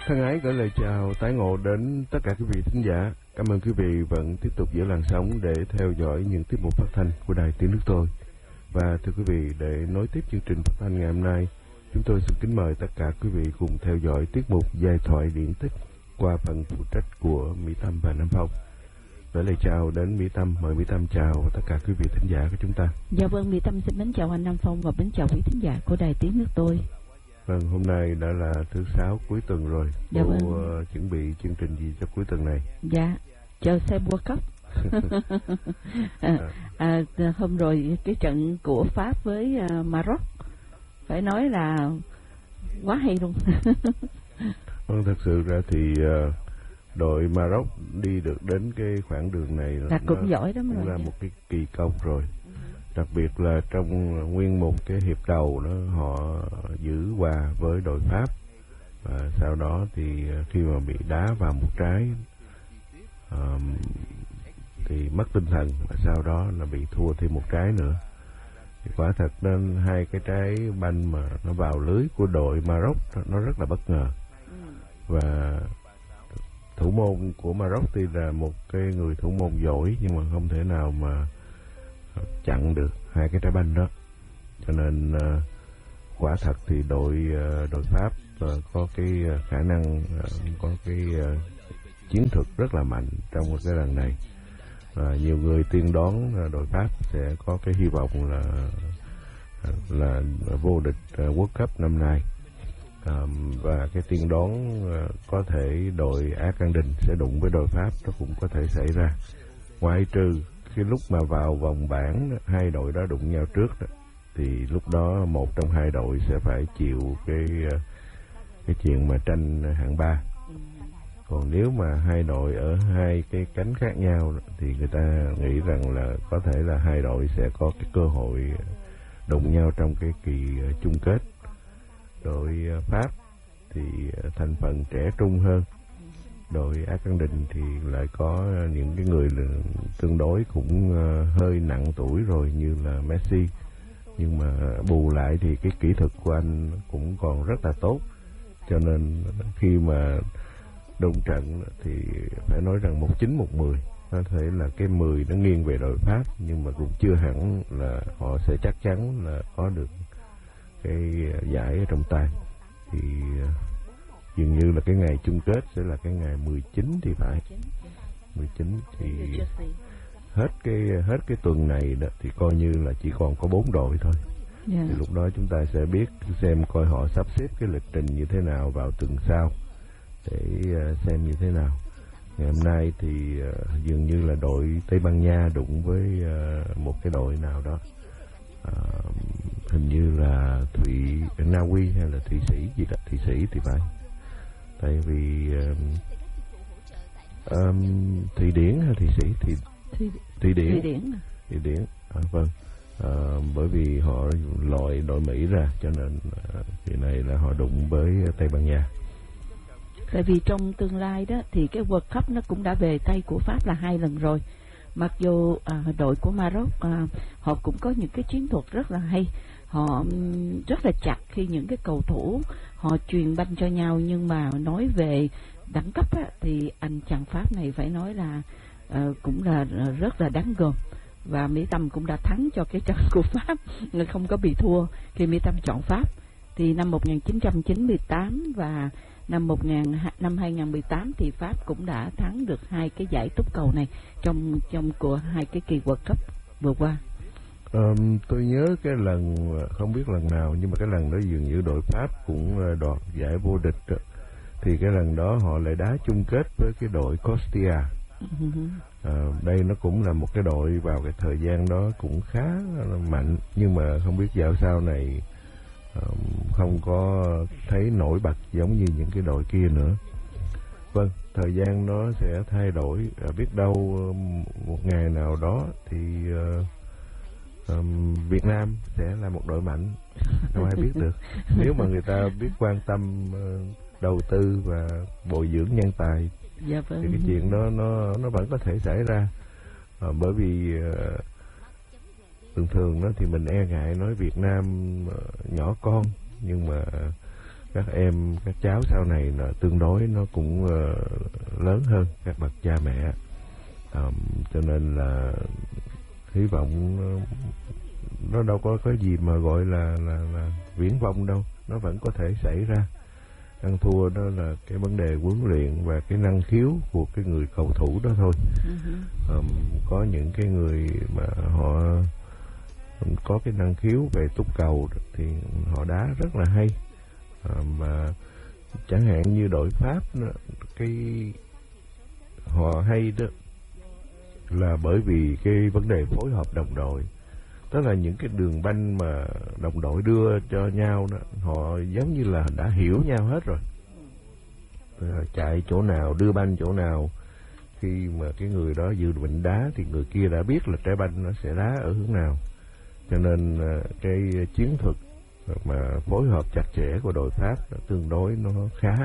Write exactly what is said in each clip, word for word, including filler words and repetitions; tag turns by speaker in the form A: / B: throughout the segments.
A: Thân ái gửi lời chào tái ngộ đến tất cả quý vị thính giả. Cảm ơn quý vị vẫn tiếp tục giữ làn sóng để theo dõi những tiết mục phát thanh của Đài Tiếng Nước Tôi. Và thưa quý vị, để nối tiếp chương trình phát thanh ngày hôm nay, chúng tôi xin kính mời tất cả quý vị cùng theo dõi tiết mục giai thoại điển tích qua phần phụ trách của Mỹ Tâm và Nam Phong. Gửi lời chào đến Mỹ Tâm, mời Mỹ Tâm chào tất cả quý vị thính giả của chúng ta.
B: Dạ vâng, Mỹ Tâm xin mến chào anh Nam Phong và mến chào quý thính giả của Đài Tiếng Nước Tôi.
A: Vâng, hôm nay đã là thứ sáu cuối tuần rồi.
B: Dạ
A: Cô
B: vâng.
A: uh, chuẩn bị chương trình gì cho cuối tuần này?
B: Dạ, chờ xem World Cup. à, à, hôm rồi cái trận của Pháp với uh, Maroc phải nói là quá hay luôn.
A: Vâng, thật sự ra thì uh, đội Maroc đi được đến cái khoảng đường này
B: là cũng giỏi lắm
A: cũng
B: rồi.
A: là một cái kỳ công rồi. Đặc biệt là trong nguyên một cái hiệp đầu đó họ giữ hòa với đội Pháp, và sau đó thì khi mà bị đá vào một trái um, thì mất tinh thần, và sau đó là bị thua thêm một trái nữa. Thì quả thật nên hai cái trái banh mà nó vào lưới của đội Maroc nó rất là bất ngờ. Và thủ môn của Maroc thì là một cái người thủ môn giỏi, nhưng mà không thể nào mà chặn được hai cái trái banh đó. Cho nên uh, quả thật thì đội uh, đội Pháp uh, có cái uh, khả năng uh, có cái uh, chiến thuật rất là mạnh trong một cái lần này. Uh, nhiều người tiên đoán uh, đội Pháp sẽ có cái hy vọng là uh, là vô địch uh, World Cup năm nay. Um, và cái tiên đoán uh, có thể đội Argentina sẽ đụng với đội Pháp, nó cũng có thể xảy ra, ngoại trừ cái lúc mà vào vòng bảng hai đội đó đụng nhau trước đó, thì lúc đó một trong hai đội sẽ phải chịu cái cái chuyện mà tranh hạng ba. Còn nếu mà hai đội ở hai cái cánh khác nhau thì người ta nghĩ rằng là có thể là hai đội sẽ có cái cơ hội đụng nhau trong cái kỳ chung kết. Đội Pháp thì thành phần trẻ trung hơn, đội Argentina thì lại có những cái người tương đối cũng hơi nặng tuổi rồi như là Messi, nhưng mà bù lại thì cái kỹ thuật của anh cũng còn rất là tốt, cho nên khi mà đụng trận thì phải nói rằng một chín một mười, có thể là cái mười nó nghiêng về đội Pháp, nhưng mà cũng chưa hẳn là họ sẽ chắc chắn là có được cái giải ở trong tay. Thì dường như là cái ngày chung kết sẽ là cái ngày mười chín thì phải. mười chín thì hết cái hết cái tuần này đó, thì coi như là chỉ còn có bốn đội thôi.
B: Yeah.
A: Thì lúc đó chúng ta sẽ biết xem coi họ sắp xếp cái lịch trình như thế nào vào tuần sau để uh, xem như thế nào. Ngày hôm nay thì uh, dường như là đội Tây Ban Nha đụng với uh, một cái đội nào đó. Uh, hình như là Thụy Na Uy hay là Thụy Sĩ gì đó, Thụy Sĩ thì phải. Tại vì um, um, Thụy Điển hay Thụy Sĩ thì
B: Thụy,
A: Thụy Điển
B: Thụy Điển
A: Thụy Điển à, vâng. À, bởi vì họ loại đội Mỹ ra, cho nên à, kỳ này là họ đụng với Tây Ban Nha.
B: Tại vì trong tương lai đó thì cái World Cup nó cũng đã về tay của Pháp là hai lần rồi. Mặc dù à, đội của Maroc à, họ cũng có những cái chiến thuật rất là hay, họ rất là chặt khi những cái cầu thủ họ truyền banh cho nhau, nhưng mà nói về đẳng cấp á, thì anh chàng Pháp này phải nói là à, cũng là rất là đáng gờm. Và Mỹ Tâm cũng đã thắng cho cái trận của Pháp, nên không có bị thua khi Mỹ Tâm chọn Pháp. Thì năm một nghìn chín trăm chín mươi tám và năm một nghìn năm hai nghìn mười tám thì Pháp cũng đã thắng được hai cái giải túc cầu này trong trong của hai cái kỳ World Cup vừa qua.
A: Um, tôi nhớ cái lần, không biết lần nào, nhưng mà cái lần đó dường như đội Pháp cũng đoạt giải vô địch, thì cái lần đó họ lại đá chung kết với cái đội Costia.
B: Uh-huh.
A: À, đây nó cũng là một cái đội vào cái thời gian đó cũng khá mạnh, nhưng mà không biết dạo sau này um, không có thấy nổi bật giống như những cái đội kia nữa. Vâng, thời gian nó sẽ thay đổi, à, biết đâu um, một ngày nào đó thì uh, um, Việt Nam sẽ là một đội mạnh, không ai biết được. Nếu mà người ta biết quan tâm uh, đầu tư và bồi dưỡng nhân tài,
B: dạ vâng.
A: thì cái chuyện đó nó nó vẫn có thể xảy ra. À, bởi vì uh, thường thường đó thì mình e ngại nói Việt Nam uh, nhỏ con, nhưng mà các em các cháu sau này là tương đối nó cũng uh, lớn hơn các bậc cha mẹ, um, cho nên là hy vọng uh, nó đâu có cái gì mà gọi là là là viển vông đâu, nó vẫn có thể xảy ra. Ăn thua đó là cái vấn đề huấn luyện và cái năng khiếu của cái người cầu thủ đó thôi. Uh-huh. um, có những cái người mà họ có cái năng khiếu về túc cầu thì họ đá rất là hay, à, mà chẳng hạn như đội Pháp đó, cái họ hay đó là bởi vì cái vấn đề phối hợp đồng đội, tức là những cái đường banh mà đồng đội đưa cho nhau đó, họ giống như là đã hiểu nhau hết rồi, chạy chỗ nào đưa banh chỗ nào, khi mà cái người đó dự định đá thì người kia đã biết là trái banh nó sẽ đá ở hướng nào, cho nên cái chiến thuật mà phối hợp chặt chẽ của đội Pháp tương đối nó khá.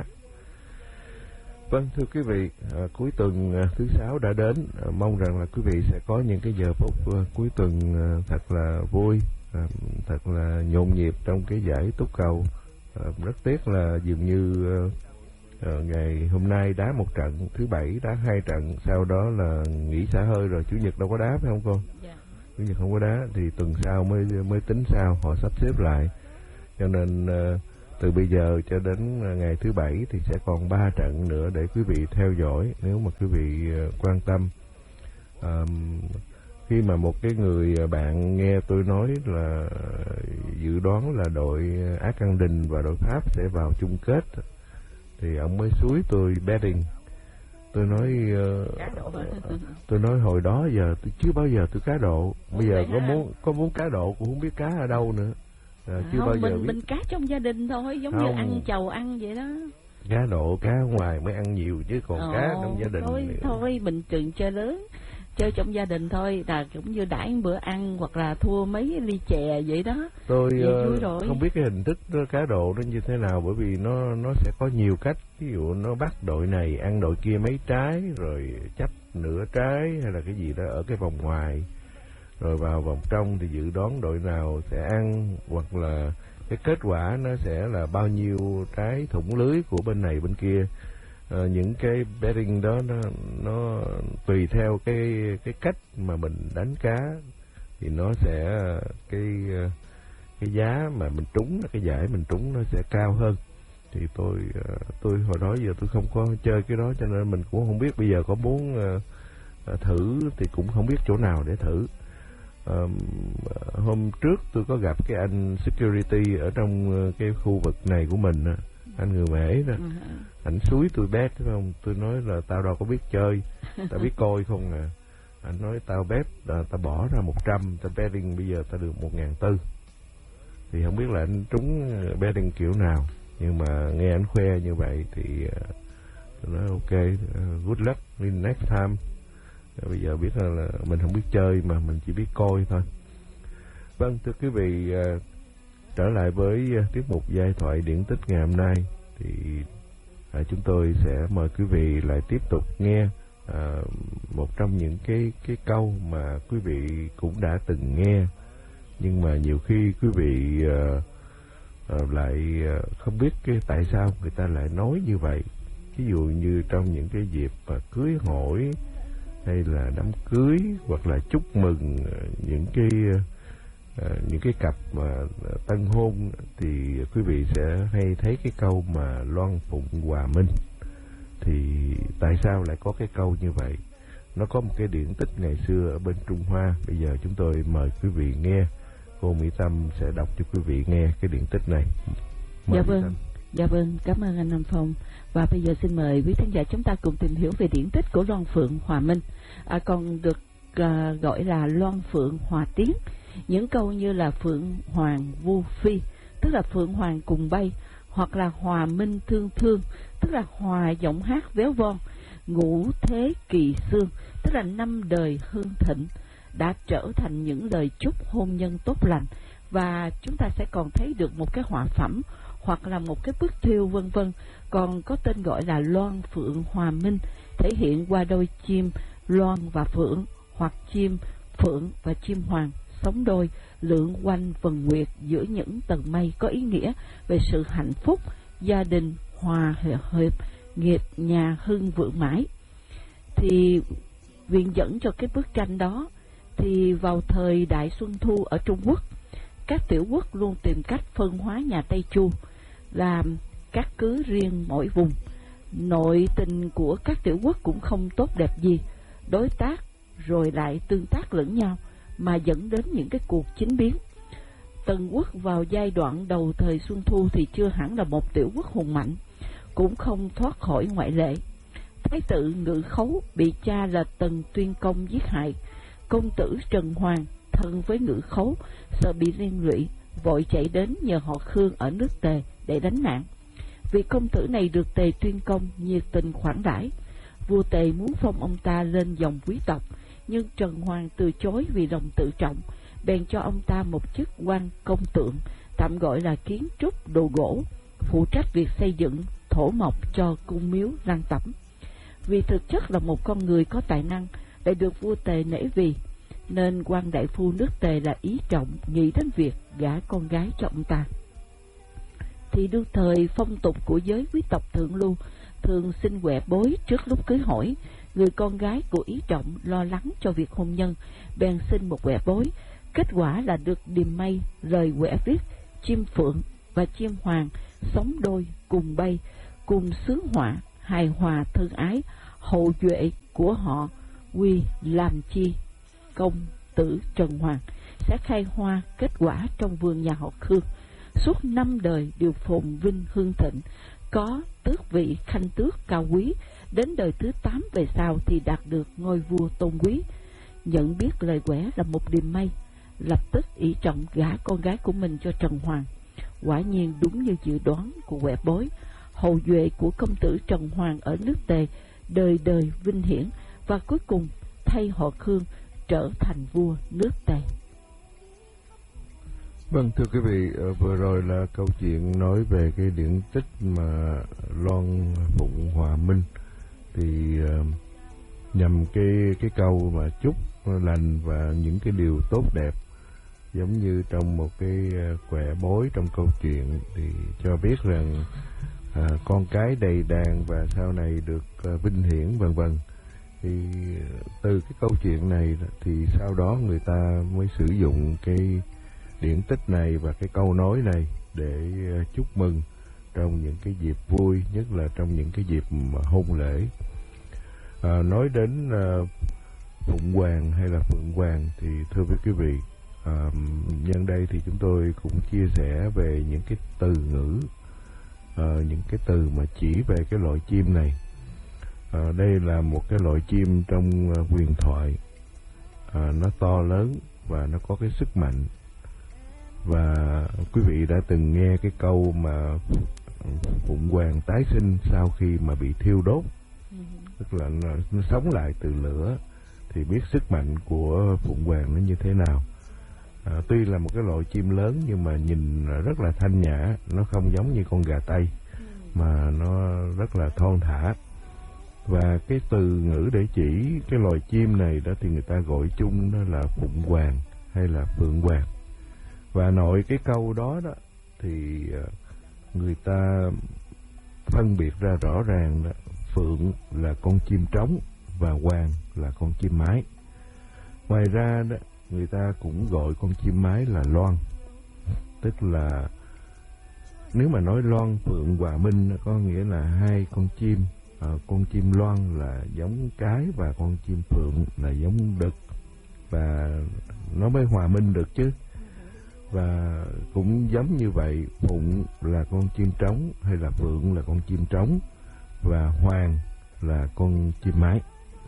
A: Vâng, thưa quý vị, à, cuối tuần à, thứ sáu đã đến, à, mong rằng là quý vị sẽ có những cái giờ phút à, cuối tuần à, thật là vui, à, thật là nhộn nhịp trong cái giải túc cầu. À, rất tiếc là dường như à, à, ngày hôm nay đá một trận, thứ bảy đá hai trận, sau đó là nghỉ xả hơi rồi, chủ nhật đâu có đá phải không con?
B: Yeah.
A: Chủ nhật không có đá thì tuần sau mới mới tính sao họ sắp xếp lại, cho nên à, từ bây giờ cho đến ngày thứ bảy thì sẽ còn ba trận nữa để quý vị theo dõi nếu mà quý vị quan tâm. À, khi mà một cái người bạn nghe tôi nói là dự đoán là đội Argentine và đội Pháp sẽ vào chung kết thì ông mới xúi tôi betting. Tôi nói uh, tôi nói hồi đó giờ tôi chưa bao giờ tôi cá độ, bây giờ có muốn có muốn cá độ cũng không biết cá ở đâu nữa. À, chưa
B: không,
A: bao giờ
B: mình
A: biết.
B: mình cá trong gia đình thôi, giống không. như ăn chầu ăn vậy đó.
A: Cá độ cá ngoài mới ăn nhiều chứ còn Ồ, cá trong gia đình
B: thôi
A: thì...
B: thôi mình trường chơi lớn, chơi trong gia đình thôi, là cũng như đãi bữa ăn hoặc là thua mấy ly chè vậy đó.
A: Tôi uh, không biết cái hình thức cá độ nó như thế nào, bởi vì nó nó sẽ có nhiều cách, ví dụ nó bắt đội này ăn đội kia mấy trái rồi chấp nửa trái hay là cái gì đó ở cái vòng ngoài, rồi vào vòng trong thì dự đoán đội nào sẽ ăn, hoặc là cái kết quả nó sẽ là bao nhiêu trái thủng lưới của bên này bên kia. À, những cái betting đó nó, nó tùy theo cái cái cách mà mình đánh cá thì nó sẽ cái cái giá mà mình trúng, cái giải mình trúng nó sẽ cao hơn. Thì tôi tôi hồi đó giờ tôi không có chơi cái đó, cho nên mình cũng không biết bây giờ có muốn uh, thử thì cũng không biết chỗ nào để thử. Uh, hôm trước tôi có gặp cái anh security ở trong cái khu vực này của mình, anh người Mễ đó, ảnh xúi tôi bet phải không? Tôi nói là tao đâu có biết chơi, tao biết coi không à. Anh nói tao bet, tao bỏ ra một trăm, tao betting bây giờ tao được một ngàn tư. Thì không biết là anh trúng betting kiểu nào, nhưng mà nghe anh khoe như vậy thì uh, tôi nói ok, uh, good luck in next time. Bây giờ biết là mình không biết chơi mà mình chỉ biết coi thôi. Vâng, thưa quý vị, uh, trở lại với uh, tiết mục giai thoại điển tích ngày hôm nay thì uh, chúng tôi sẽ mời quý vị lại tiếp tục nghe uh, một trong những cái cái câu mà quý vị cũng đã từng nghe, nhưng mà nhiều khi quý vị uh, uh, lại uh, không biết cái tại sao người ta lại nói như vậy. Ví dụ như trong những cái dịp uh, cưới hỏi hay là đám cưới, hoặc là chúc mừng uh, những cái uh, uh, những cái cặp mà uh, tân hôn, thì quý vị sẽ hay thấy cái câu mà loan phụng hòa minh. Thì tại sao lại có cái câu như vậy? Nó có một cái điển tích ngày xưa ở bên Trung Hoa. Bây giờ chúng tôi mời quý vị nghe. Cô Mỹ Tâm sẽ đọc cho quý vị nghe cái điển tích này. Mời
B: dạ vâng, dạ vâng, cảm ơn anh Nam Phong. Và bây giờ xin mời quý khán giả chúng ta cùng tìm hiểu về điển tích của Loan Phượng Hòa Minh, à, còn được à, gọi là Loan Phượng Hòa Tiến. Những câu như là Phượng Hoàng Vu Phi, tức là Phượng Hoàng cùng bay, hoặc là Hòa Minh Thương Thương, tức là hòa giọng hát véo von, ngũ thế kỳ xương, tức là năm đời hương thịnh, đã trở thành những lời chúc hôn nhân tốt lành. Và chúng ta sẽ còn thấy được một cái họa phẩm hoặc là một cái bức thiêu vân vân, còn có tên gọi là Loan Phượng Hòa Minh, thể hiện qua đôi chim loan và phượng, hoặc chim phượng và chim hoàng sống đôi lượn quanh vầng nguyệt giữa những tầng mây, có ý nghĩa về sự hạnh phúc, gia đình hòa hợp, nghiệp nhà hưng vượng mãi. Thì viện dẫn cho cái bức tranh đó, thì vào thời Đại Xuân Thu ở Trung Quốc, các tiểu quốc luôn tìm cách phân hóa nhà Tây Chu, làm các cứ riêng mỗi vùng. Nội tình của các tiểu quốc cũng không tốt đẹp gì, đối tác rồi lại tương tác lẫn nhau, mà dẫn đến những cái cuộc chính biến. Tần quốc vào giai đoạn đầu thời Xuân Thu thì chưa hẳn là một tiểu quốc hùng mạnh, cũng không thoát khỏi ngoại lệ. Thái tử Ngự Khấu bị cha là Tần Tuyên Công giết hại. Công tử Trần Hoàng thân với Ngự Khấu, sợ bị liên lụy, vội chạy đến nhờ họ Khương ở nước Tề để đánh nạn. Vị công tử này được Tề Tuyên Công nhiệt tình khoản đãi. Vua Tề muốn phong ông ta lên dòng quý tộc, nhưng Trần Hoàng từ chối vì lòng tự trọng, bèn cho ông ta một chức quan công tượng, tạm gọi là kiến trúc đồ gỗ, phụ trách việc xây dựng thổ mộc cho cung miếu Lăng Tẩm. Vì thực chất là một con người có tài năng, lại được vua Tề nể vì, nên quan đại phu nước Tề là Ý Trọng nghĩ đến việc gả con gái cho ông ta. Thì đương thời phong tục của giới quý tộc thượng lưu thường xin quẹ bối trước lúc cưới hỏi. Người con gái của Ý Trọng lo lắng cho việc hôn nhân, bèn xin một quẹ bối. Kết quả là được điềm mây lời quẹ viết: chim phượng và chim hoàng sống đôi cùng bay, cùng sướng họa, hài hòa thân ái. Hậu duệ của họ quy làm chi công tử Trần Hoàng sẽ khai hoa kết quả trong vườn nhà họ Khương, suốt năm đời đều phồn vinh hương thịnh, có tước vị khanh tước cao quý. Đến đời thứ tám về sau thì đạt được ngôi vua tôn quý. Nhận biết lời quẻ là một điềm mây, lập tức Ý Trọng gả con gái của mình cho Trần Hoàng. Quả nhiên đúng như dự đoán của quẻ bối, hậu duệ của công tử Trần Hoàng ở nước Tề đời đời vinh hiển, và cuối cùng thay họ Khương trở thành vua nước Tề.
A: Vâng, thưa quý vị, vừa rồi là câu chuyện nói về cái điển tích mà Loan Phụng Hòa Minh, thì uh, nhằm cái cái câu mà chúc lành và những cái điều tốt đẹp, giống như trong một cái quẻ bối trong câu chuyện thì cho biết rằng à, con cái đầy đàn và sau này được à, vinh hiển vân vân. Thì từ cái câu chuyện này thì sau đó người ta mới sử dụng cái điển tích này và cái câu nói này để à, chúc mừng trong những cái dịp vui, nhất là trong những cái dịp mà hôn lễ. À, nói đến à, Phụng Hoàng hay là Phượng Hoàng thì thưa với quý vị, à, nhân đây thì chúng tôi cũng chia sẻ về những cái từ ngữ, à, những cái từ mà chỉ về cái loại chim này. À, đây là một cái loại chim trong uh, huyền thoại, à, nó to lớn và nó có cái sức mạnh. Và quý vị đã từng nghe cái câu mà Phụng Hoàng tái sinh sau khi mà bị thiêu đốt, tức là nó, nó sống lại từ lửa, thì biết sức mạnh của Phụng Hoàng nó như thế nào. À, tuy là một cái loại chim lớn nhưng mà nhìn rất là thanh nhã, nó không giống như con gà Tây mà nó rất là thon thả. Và cái từ ngữ để chỉ cái loài chim này đó thì người ta gọi chung đó là Phụng Hoàng hay là Phượng Hoàng. Và nội cái câu đó đó thì người ta phân biệt ra rõ ràng đó, Phượng là con chim trống và Hoàng là con chim mái. Ngoài ra đó, người ta cũng gọi con chim mái là Loan. Tức là nếu mà nói Loan Phượng Hòa Minh có nghĩa là hai con chim. À, con chim loan là giống cái và con chim phượng là giống đực, và nó mới hòa minh được chứ. Và cũng giống như vậy, phụng là con chim trống hay là phượng là con chim trống, và hoàng là con chim mái.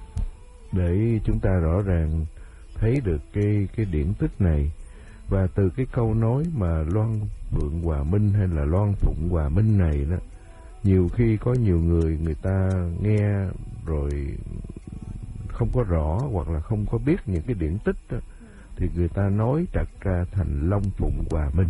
A: Để chúng ta rõ ràng thấy được cái cái điển tích này. Và từ cái câu nói mà Loan Phượng Hòa Minh hay là Loan Phụng Hòa Minh này đó, nhiều khi có nhiều người người ta nghe rồi không có rõ hoặc là không có biết những cái điển tích đó, thì người ta nói trật ra thành Long Phụng Hòa Minh.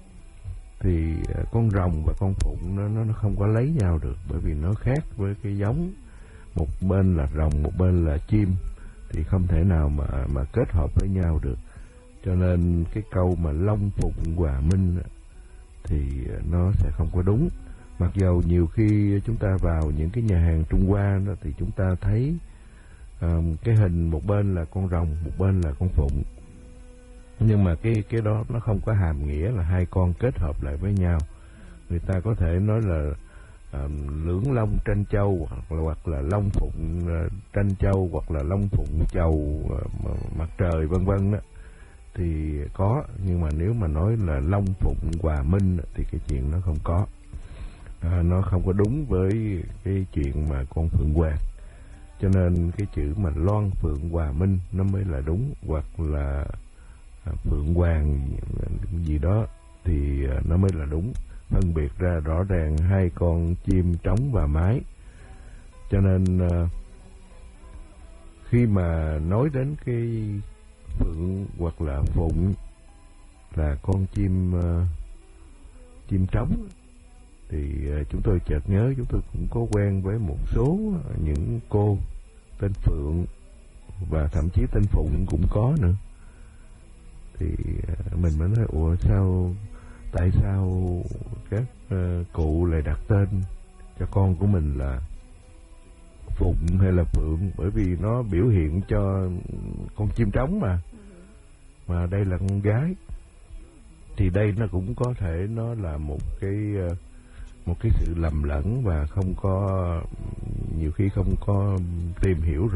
A: Thì con rồng và con phụng nó nó không có lấy nhau được, bởi vì nó khác với cái giống, một bên là rồng một bên là chim, thì không thể nào mà mà kết hợp với nhau được. Cho nên cái câu mà Long Phụng Hòa Minh thì nó sẽ không có đúng. Mặc dầu nhiều khi chúng ta vào những cái nhà hàng Trung Hoa đó thì chúng ta thấy uh, cái hình một bên là con rồng, một bên là con phụng, nhưng mà cái cái đó nó không có hàm nghĩa là hai con kết hợp lại với nhau. Người ta có thể nói là uh, lưỡng long tranh châu, hoặc là, hoặc là long phụng uh, tranh châu, hoặc là long phụng chầu uh, mặt trời, vân vân đó, thì có. Nhưng mà nếu mà nói là long phụng hòa minh thì cái chuyện nó không có. À, nó không có đúng với cái chuyện mà con phượng hoàng. Cho nên cái chữ mà loan phượng hòa minh nó mới là đúng, hoặc là à, phượng hoàng gì đó thì à, nó mới là đúng, phân biệt ra rõ ràng hai con chim trống và mái. Cho nên à, khi mà nói đến cái phượng hoặc là phụng là con chim à, chim trống, thì chúng tôi chợt nhớ chúng tôi cũng có quen với một số những cô tên Phượng, và thậm chí tên Phụng cũng có nữa. Thì mình mới nói ủa sao, tại sao các uh, cụ lại đặt tên cho con của mình là Phụng hay là Phượng? Bởi vì nó biểu hiện cho con chim trống mà, mà đây là con gái. Thì đây nó cũng có thể nó là một cái uh, một cái sự lầm lẫn, và không có, nhiều khi không có tìm hiểu